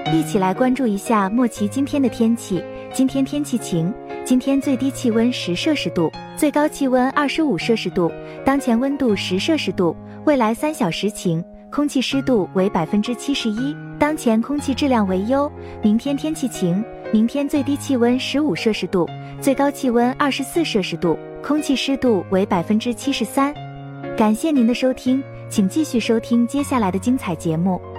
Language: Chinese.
一起来关注一下莫奇今天的天气。今天天气晴，今天最低气温10摄氏度，最高气温25摄氏度，当前温度10摄氏度，未来3小时晴，空气湿度为71%，当前空气质量为优。明天天气晴，明天最低气温15摄氏度，最高气温24摄氏度，空气湿度为73%。感谢您的收听，请继续收听接下来的精彩节目。